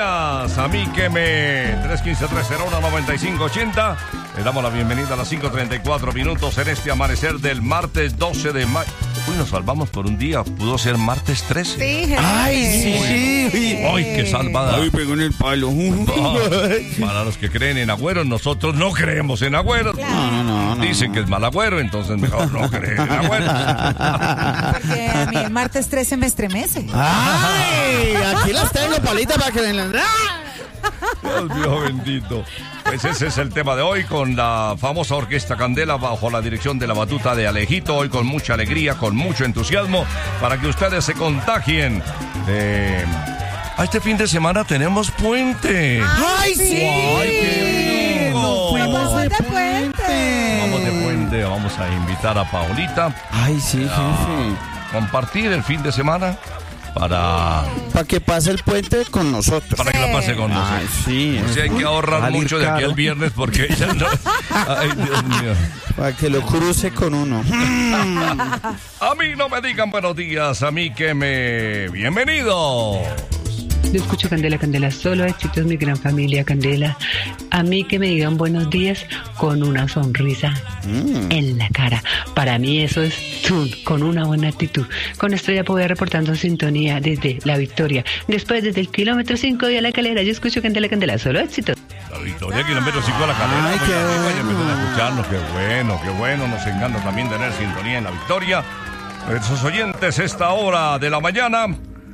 días. A mí que me... 315-301-9580. Le damos la bienvenida a las 5:34 minutos en este amanecer del martes 12 de mayo. Uy, nos salvamos por un día. Pudo ser martes 13. Sí, ay, sí. Ay, qué salvada. Ay, pegó en el palo. Para los que creen en agüeros, nosotros no creemos en agüeros. Claro. No. Dicen que es mal agüero, entonces mejor no creer en agüeros. Porque a mí el martes 13 me estremece. Ay, aquí las tengo, Palita, para que den la... Dios mío bendito. Pues ese es el tema de hoy con la famosa Orquesta Candela bajo la dirección de la batuta de Alejito. Hoy con mucha alegría, con mucho entusiasmo para que ustedes se contagien. Este fin de semana tenemos puente. ¡Ay, sí! ¡Ay, qué rico! Vamos de puente. Vamos de puente, vamos a invitar a Paulita Ay, sí, jefe. compartir el fin de semana para que pase el puente con nosotros. que la pase con nosotros. Ay, sí. O sea, hay que ahorrar Salir mucho de aquí caro. al viernes porque ella no... Ay, Dios mío. Para que lo cruce con uno. A mí no me digan buenos días, a mí que me... ¡Bienvenidos! Yo escucho Candela, Candela, solo éxitos, mi gran familia Candela. A mí que me digan buenos días con una sonrisa en la cara. Para mí eso es con una buena actitud. Con esto ya puedo ir reportando sintonía desde La Victoria. Después, desde el kilómetro 5 de La Calera, yo escucho Candela, Candela, solo éxitos. La Victoria, kilómetro 5 a La Calera. Ay, qué bueno. Empiezan a escucharnos, qué bueno. Nos encanta también tener sintonía en La Victoria. Esos oyentes, esta hora de la mañana...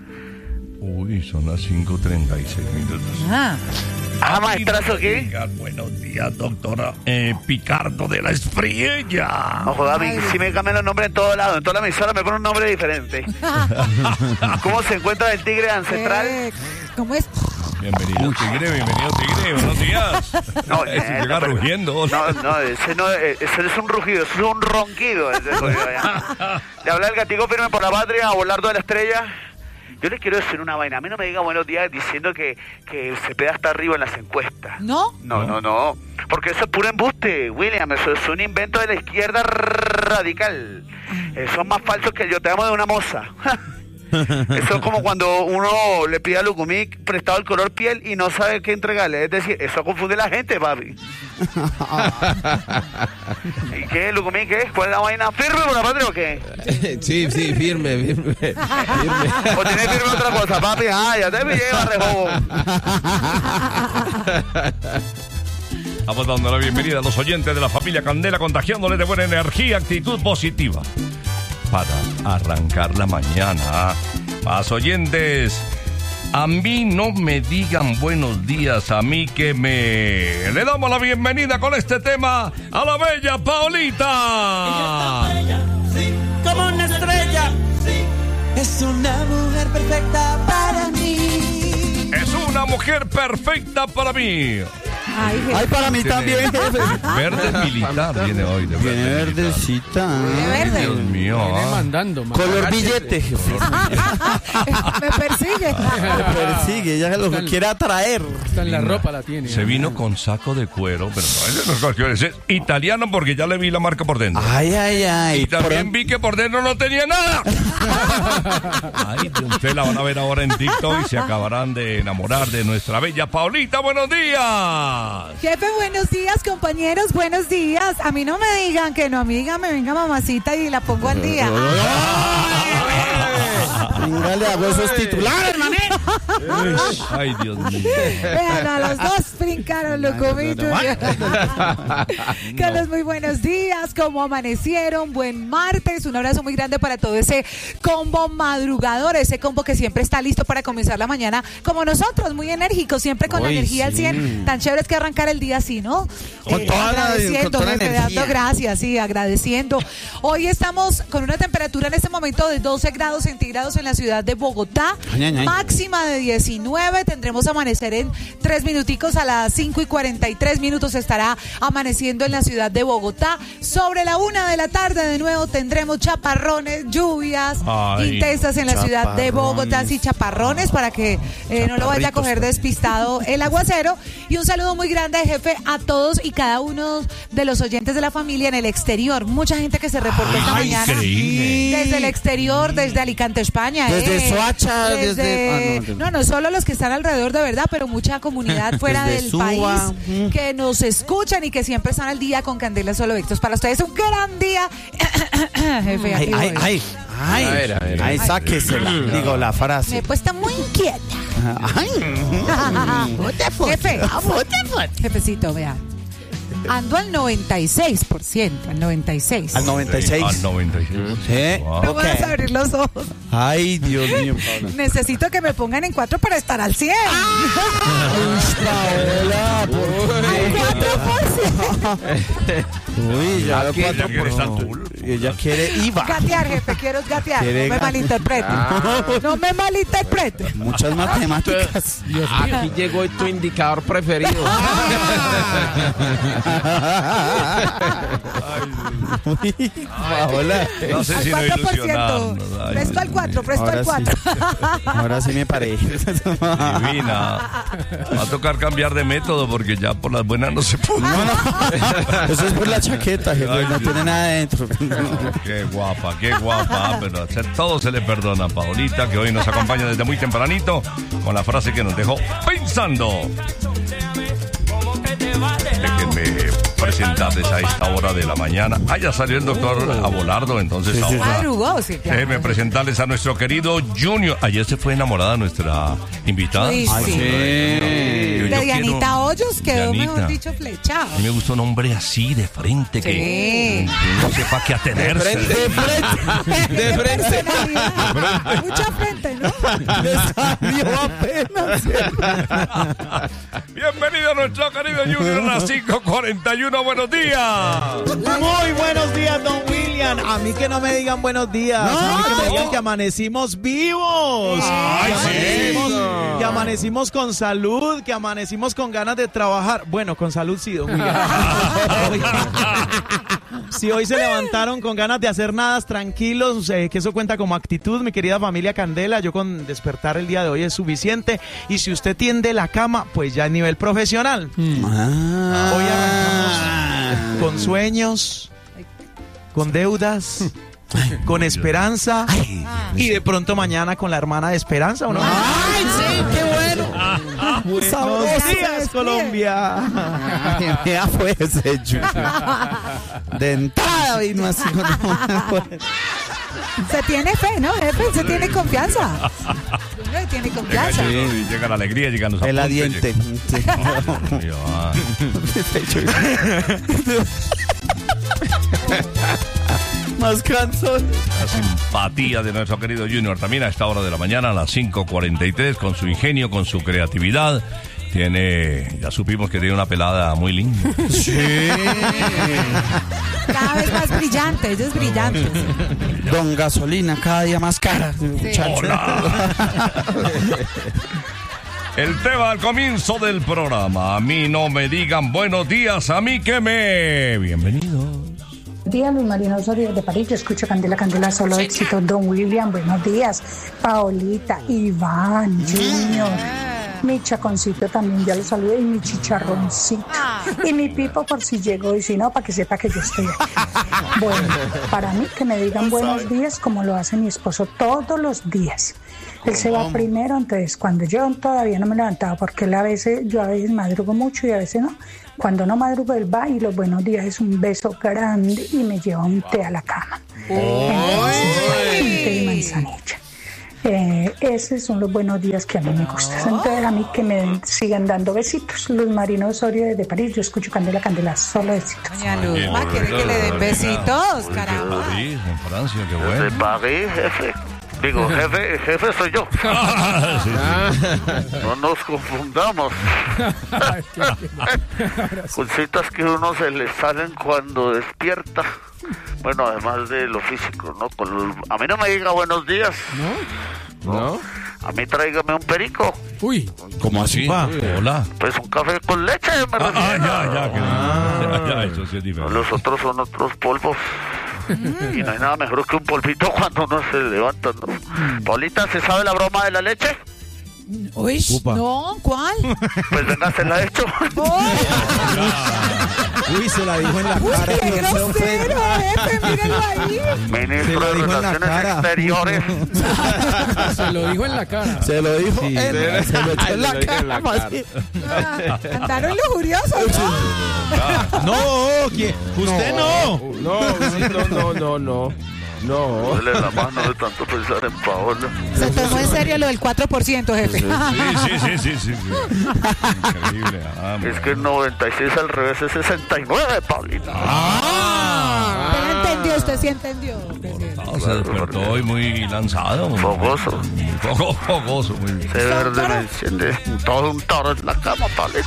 Uy, son las 5:36 minutos. Maestrazo, ¿qué? Buenos días, doctora Picardo de la Espriella. Ojo, David, si me cambian los nombres en todos lados, en toda la emisora me ponen un nombre diferente. ¿Cómo se encuentra el tigre ancestral? ¿Cómo es? Bienvenido, tigre, buenos días. No, Ese llega rugiendo. No, ese es un rugido, es un ronquido. Le habla el gatico firme por la patria, a Volardo de la Estrella. Yo les quiero decir una vaina. A mí no me diga buenos días diciendo que Cepeda está arriba en las encuestas. ¿No? No. Porque eso es puro embuste, William. Eso es un invento de la izquierda radical. Son más falsos que yo te amo de una moza. Eso es como cuando uno le pide a Lucumic prestado el color piel y no sabe qué entregarle. Es decir, eso confunde a la gente, papi. ¿Y qué, Lucumic, qué? ¿Cuál es la vaina? ¿Firme por la patria o qué? Sí, firme. ¿O tienes firme otra cosa, papi? Ya te pillé, barrejobo. Estamos dando la bienvenida a los oyentes de la familia Candela, contagiándoles de buena energía, actitud positiva para arrancar la mañana. Más oyentes, a mí no me digan buenos días, a mí que me... Le damos la bienvenida con este tema a la bella Paulita. Sí, como una estrella, sí, es una mujer perfecta para mí. Es una mujer perfecta para mí. Ay, para mí también, jefe. Verde militar viene hoy. De verde militar. Verdecita. Verde. Dios mío. Viene mandando. Color billete, jefe. Me persigue. Me persigue, ya lo que quiere atraer. Está en la ropa, la tiene. Se vino con saco de cuero, pero no es italiano porque ya le vi la marca por dentro. Ay. Y también vi que por dentro no tenía nada. Ay, ustedes la van a ver ahora en TikTok y se acabarán de enamorar de nuestra bella Paulita. ¡Buenos días! Jefe, buenos días, compañeros, buenos días. A mí no me digan que no, amiga, me venga mamacita y la pongo al día. Venga, le hago esos titulares, manero. Ay, Dios mío. Vean, a los dos brincaron, Lucumito. Carlos, muy buenos días. ¿Cómo amanecieron? Buen martes. Un abrazo muy grande para todo ese combo madrugador, ese combo que siempre está listo para comenzar la mañana, como nosotros, muy enérgicos, siempre con la energía al 100. Tan chévere es que arrancar el día así, ¿no? Con toda la agradeciendo, energía. dando gracias, sí, agradeciendo. Hoy estamos con una temperatura en este momento de 12 grados centígrados en la ciudad de Bogotá, máxima de 19. Tendremos amanecer en 3 minuticos, a las 5:43 estará amaneciendo en la ciudad de Bogotá. Sobre la 1 de la tarde de nuevo tendremos chaparrones, lluvias intensas en la ciudad de Bogotá, sí, chaparrones para que no lo vaya a coger despistado el aguacero. Y un saludo muy grande, jefe, a todos y cada uno de los oyentes de la familia en el exterior. Mucha gente que se reportó esta mañana increíble. desde el exterior, desde Alicante, España, Desde Soacha, No solo los que están alrededor de verdad, pero mucha comunidad fuera del país que nos escuchan y que siempre están al día con Candela Solo Éxitos. Para ustedes un gran día. Jefe, Ay, sáquesela. Digo la frase. Me he puesto muy inquieta. Jefe, jefecito, vea. Ando al 96%, al 96. Al 96. Al 96. ¿Sí? Wow. No vas a abrir los ojos. Ay, Dios mío, Paola. Necesito que me pongan en 4 para estar al 100. Uy, ya Ella quiere estar full. Ella quiere IVA. Gatear, jefe, quiero gatear. Quiere No me malinterprete. No me malinterprete. Muchas matemáticas. Aquí llegó tu indicador preferido. Paola. No sé si no 4%. Presto al 4, presto al 4. Ahora sí me paré. Divina. Va a tocar cambiar de método porque ya por las buenas no se puede. Eso es por la chaqueta, jefe. Ay, No Dios. tiene nada adentro. Qué guapa. Pero todo se le perdona a Paolita, que hoy nos acompaña desde muy tempranito con la frase que nos dejó pensando. Déjenme presentarles a esta hora de la mañana. Ya salió el doctor Abelardo, entonces ahora Madrugó, sí, claro. déjenme presentarles a nuestro querido Junior. Ayer se fue enamorada nuestra invitada. Sí, sí. De Dianita Hoyos quedó, Dianita. mejor dicho, flechado. A mí me gusta un hombre así, de frente, que no sepa qué atenerse. De frente. Personalidad. Mucha frente, ¿no? Bienvenido a nuestro querido Junior a las 5:41. Buenos días. Muy buenos días, don William. A mí que no me digan buenos días. A mí que me digan que amanecimos vivos. Ay, Que amanecimos con salud, que amanecimos con ganas de trabajar. Bueno, con salud sí, don William. Si hoy se levantaron con ganas de hacer nada, tranquilos, que eso cuenta como actitud, mi querida familia Candela. Yo con despertar el día de hoy es suficiente. Y si usted tiende la cama, pues ya a nivel profesional. Hoy arrancamos con sueños, con deudas, con esperanza. Y de pronto mañana con la hermana de Esperanza, ¿o no? ¡Ay, sí! ¡Qué bueno! ¡Buenos días, Colombia! Ya fue ese Junior. De entrada vino así. Se tiene fe, ¿no, jefe? Se tiene confianza. Uno tiene confianza. Llega la alegría, llegan los El apuntes. adiente. Sí. Más cansón. La simpatía de nuestro querido Junior también a esta hora de la mañana, a las 5:43, con su ingenio, con su creatividad. Ya supimos que tiene una pelada muy linda. Sí. Cada vez más brillante, ella es brillante. Don Gasolina, cada día más cara. Hola. El tema al comienzo del programa. A mí no me digan buenos días, a mí que me... Bienvenidos. Buenos días, Luis Marino Osorio de París. Yo escucho Candela, solo éxito. Don William, buenos días. Paolita, Iván, Junior. Mi chaconcito también, ya lo saludé. Y mi chicharroncito. Y mi Pipo por si llegó. Y si no, para que sepa que yo estoy aquí. Bueno, para mí que me digan buenos días como lo hace mi esposo todos los días. Él se va primero, entonces cuando yo todavía no me levantaba, porque yo a veces madrugo mucho y a veces no. Cuando no madrugo, él va y los buenos días es un beso grande y me lleva un té a la cama. Entonces, un té de manzanilla. Esos son los buenos días que a mí me gustan. Entonces a mí que me sigan dando besitos. Luz Marino Osorio desde París. Yo escucho Candela, solo éxitos. Doña Luzma, ¿quiere que le den besitos? Caramba. París, en Francia, qué De bueno. París, jefe. Digo, jefe soy yo. No nos confundamos. Cositas que uno se le salen cuando despierta. Bueno, además de lo físico, ¿no? A mí no me diga buenos días. ¿No? A mí tráigame un perico. Uy. ¿Cómo así? Hola. Pues un café con leche, me refiero. Ya, eso sí es diferente. Los otros son otros polvos. Y no hay nada mejor que un polvito cuando uno se levanta, ¿no? Paulita, ¿se sabe la broma de la leche? Uy, Upa. no, ¿cuál? Pues venga, se la he hecho. Uy, se la dijo en la Uy, cara. qué grosero, jefe, míralo ahí. Ministro de dijo en la Relaciones cara. Exteriores. Se lo dijo en la cara. Se lo dijo Sí, se lo echó en la lo dijo en cara. la cara. así. Andaron lujuriosos, ¿no? No, ¿quién? Usted no. No. Duele la mano de tanto pensar en Paola. Se tomó en serio lo del 4%, jefe. Sí. Increíble. Es que el 96 al revés es 69, Paulita. Pero entendió, usted sí entendió. Se despertó hoy muy lanzado. Fogoso. Fogoso, muy bien. Ese verde me enciende todo un toro en la cama, Paulita.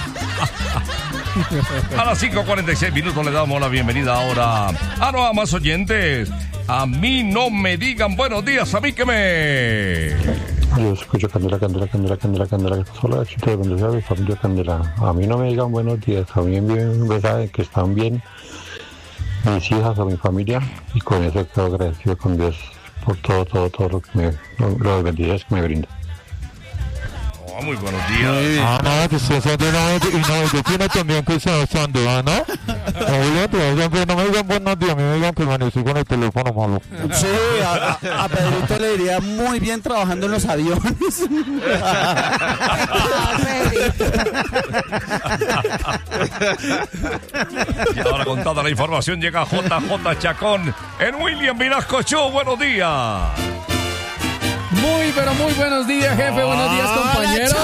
A las 5:46 minutos le damos la bienvenida ahora a más oyentes. A mí no me digan buenos días, a mí que me... Yo escucho Candela, solo éxito de bendición de mi familia Candela. A mí no me digan buenos días, a mí me saben que están bien mis hijas o mi familia, y con eso quedo agradecido con Dios por todo lo que los bendiciones que me brinda. Muy buenos días. Nada, que ustedes son de y no, yo tiene también que se son de ¿no? No me digan buenos días, me digan que amanecí con el teléfono malo. Sí, a Pedrito le iría muy bien trabajando en los aviones. Y ahora con toda la información llega JJ Chacón en William Vinasco Show. Buenos días. Muy, pero muy buenos días, jefe. Buenos días, compañeros.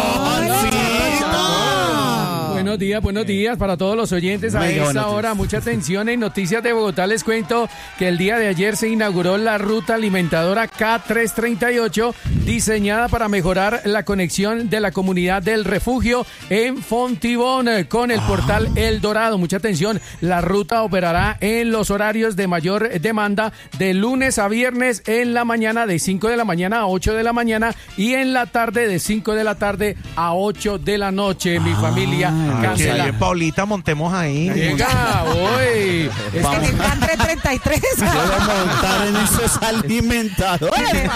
Buenos días para todos los oyentes a esta hora. Mucha atención. En Noticias de Bogotá les cuento que el día de ayer se inauguró la ruta alimentadora K338, diseñada para mejorar la conexión de la comunidad del refugio en Fontibón con el portal El Dorado. Mucha atención. La ruta operará en los horarios de mayor demanda de lunes a viernes en la mañana de 5 de la mañana a 8 de la mañana y en la tarde de 5 de la tarde a 8 de la noche. Mi familia Candela. Paulita, montemos ahí. Llega hoy. En el K333. Voy a montar en esos alimentadores.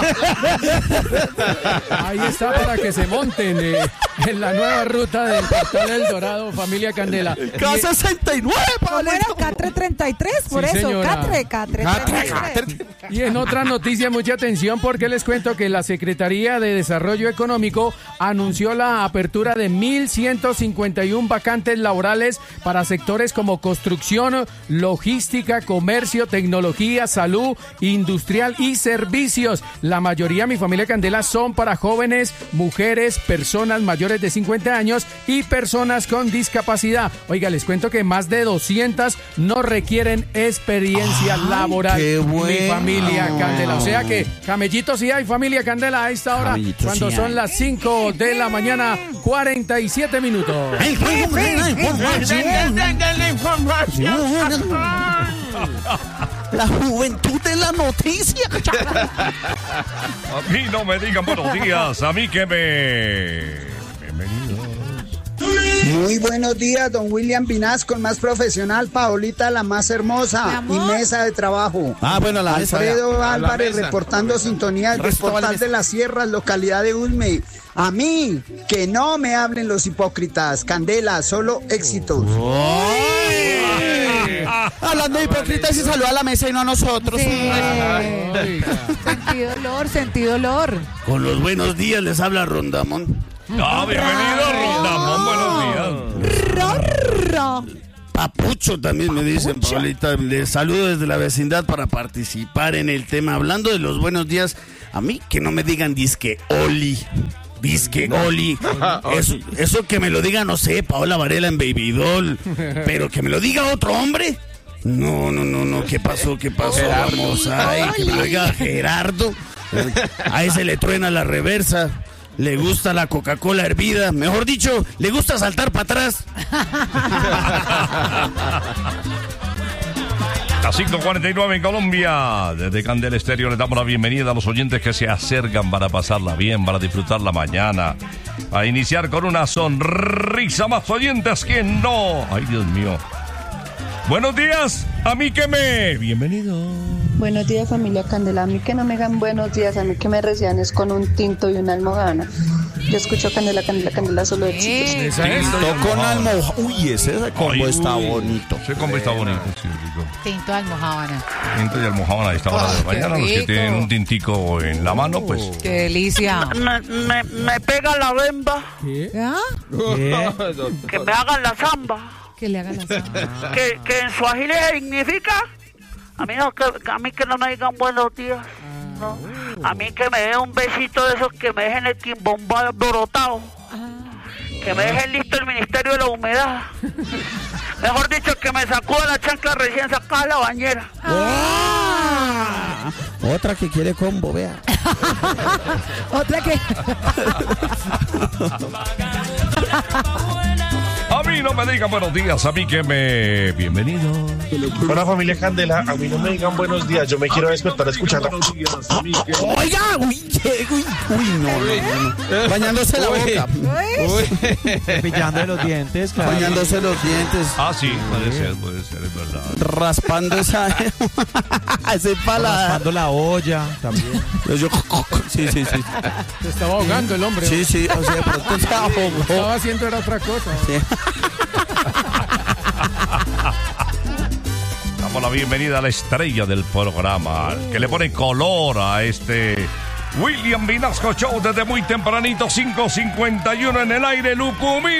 Ahí está para que se monten en la nueva ruta del portal El Dorado, familia Candela. K69, ¿Cómo era? K333, por Sí, eso. señora. K333. Y en otra noticia, mucha atención porque les cuento que la Secretaría de Desarrollo Económico anunció la apertura de 1.151 vacantes laborales para sectores como construcción, logística, comercio, tecnología, salud, industrial y servicios. La mayoría, mi familia Candela, son para jóvenes, mujeres, personas mayores de 50 años y personas con discapacidad. Oiga, les cuento que más de 200 no requieren experiencia laboral. qué bueno. Mi familia Candela. O sea que camellitos sí hay, familia Candela, a esta hora, Camellitos cuando sí son hay. las 5 de la mañana, 47 minutos. La juventud de la noticia. A mí no me digan buenos días, a mí que me... Bienvenidos. Muy buenos días, don William Vinasco, el más profesional, Paolita, la más hermosa, y mesa de trabajo. Bueno, la mesa. Alfredo ya. Álvarez La mesa. reportando sintonía del Resto vale portal mesa. de las Sierras, localidad de Ulme. A mí, que no me hablen los hipócritas. Candela, solo éxitos. Hablando de hipócritas, y saluda a la mesa y no a nosotros. Sentí dolor. Con los buenos días les habla Rondamón. Bienvenido, Rondamón, buenos días. Rorro. Papucho también me dicen, Paulita. Les saludo desde la vecindad para participar en el tema. Hablando de los buenos días, a mí que no me digan disque Oli. Disque Oli. Eso que me lo diga, no sé, Paola Varela en Baby Doll. Pero que me lo diga otro hombre. No. ¿Qué pasó? Vamos, que me lo diga Gerardo. A ese le truena la reversa. Le gusta la Coca-Cola hervida. Mejor dicho, le gusta saltar para atrás. Las 5:49 en Colombia. Desde Candela Estéreo le damos la bienvenida a los oyentes que se acercan para pasarla bien, para disfrutar la mañana, a iniciar con una sonrisa. Más oyentes que no. Ay, Dios mío. Buenos días, a mí que me... Bienvenido. Buenos días, familia Candela. A mí que no me hagan buenos días, a mí que me reciban es con un tinto y una almohadana. Yo escucho Candela, Candela, Candela, solo éxitos. Tinto con almohadana. Uy, ese combo está bonito. Ese combo está bonito, sí, rico. Tinto de almojábana. Tinto y almojábana a esta hora de la mañana. Los que tienen un tintico en la mano, pues. ¡Qué delicia! Me pega la bemba. ¿Qué? Que me hagan la zamba. Que le hagan la samba. Que en Swahili significa a mí que no me digan buenos días, no. A mí que me den un besito de esos que me dejen el quimbombo alborotado, que me dejen listo el Ministerio de la Humedad, mejor dicho, que me sacuda la chancla recién sacada de la bañera. Otra que quiere combo, vea. Otra que... A mí no me digan buenos días, a mí que me... Bienvenido. Hola, familia Candela, a mí no me digan buenos días, yo me quiero despertar escuchando. Oiga, no. Bañándose la boca. Cepillando los dientes, claro. Bañándose los dientes. Ah, sí, puede ser, es verdad. Raspando ese paladar. Raspando la olla también. Sí. Se estaba ahogando el hombre. Sí, o sea, de pronto se ahogó. Estaba haciendo era otra cosa. Sí. Damos la bienvenida a la estrella del programa, que le pone color a este William Vinasco Show desde muy tempranito, 5:51 en el aire, Lucumí.